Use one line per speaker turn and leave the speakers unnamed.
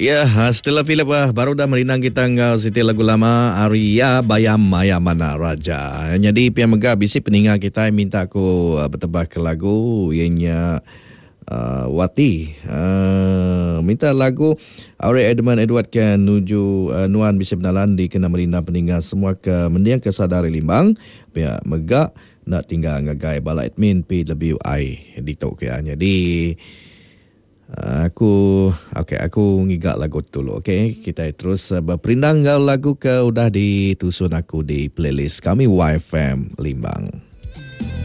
Ya, setelah Philip baru dah merinang kita ngau siti lagu lama Arya Bayam Maya Mana Raja. Jadi pihak megah bisi peningat kita minta aku bertebah ke lagu ianya Wati. Minta lagu Aure Edmund Edward ke nuju Nuan bisi benalan di kena merinang peningat semua ke mendiang ke Sadari Limbang. Pihak megah nak tinggal ngagai bala admin PWI dito kaya. Jadi aku ngigak lagu dulu. Okey, kita terus berperindang lagu ke udah ditusun aku di playlist kami YFM Limbang.